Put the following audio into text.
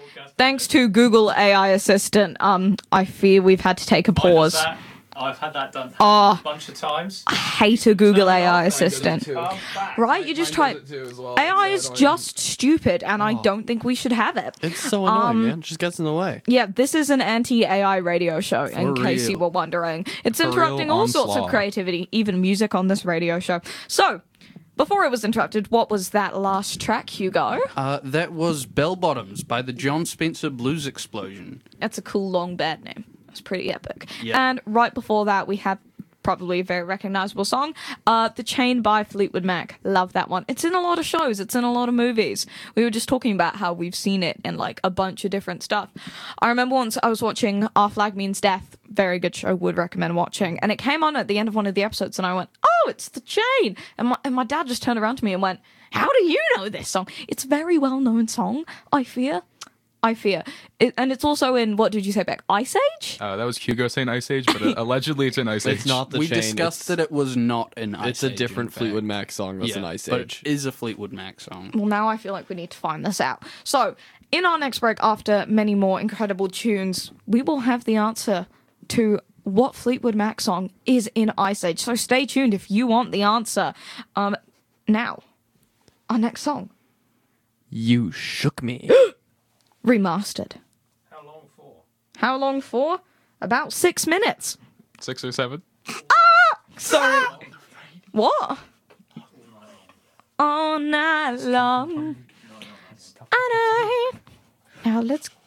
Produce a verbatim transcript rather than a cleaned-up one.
thanks to Google A I Assistant, um, I fear we've had to take a pause. That, I've had that done oh, a bunch of times. I hate a Google A I Assistant. Um, Right? You just try. Well, A I so is I just stupid, and I Oh. don't think we should have it. It's so annoying, Um, man. It just gets in the way. Yeah, this is an anti-A I radio show, in For case you real. were wondering. It's For interrupting real all sorts of onslaught. creativity, even music on this radio show. So, before it was interrupted, what was that last track, Hugo? Uh, that was Bell Bottoms by the John Spencer Blues Explosion. That's a cool long band name. That's pretty epic. Yeah. And right before that, we had probably a very recognizable song, uh, The Chain by Fleetwood Mac. Love that one. It's in a lot of shows. It's in a lot of movies. We were just talking about how we've seen it in like a bunch of different stuff. I remember once I was watching Our Flag Means Death. Very good show. Would recommend watching. And it came on at the end of one of the episodes and I went, oh, it's The Chain. And my, and my dad just turned around to me and went, how do you know this song? It's a very well-known song, I fear. I fear. It, and it's also in, what did you say back? Ice Age? Uh, that was Hugo saying Ice Age, but uh, allegedly it's in Ice Age. It's not the we chain. discussed it's, that it was not an Ice It's a Age, different in fact. Fleetwood Mac song that's yeah, an Ice but Age. it is a Fleetwood Mac song. Well, now I feel like we need to find this out. So, in our next break, after many more incredible tunes, we will have the answer to what Fleetwood Mac song is in Ice Age. So stay tuned if you want the answer. Um, now, our next song, You shook me. Remastered. How long for? How long for? About six minutes. Six or seven. So, what? All night long. And I... Now let's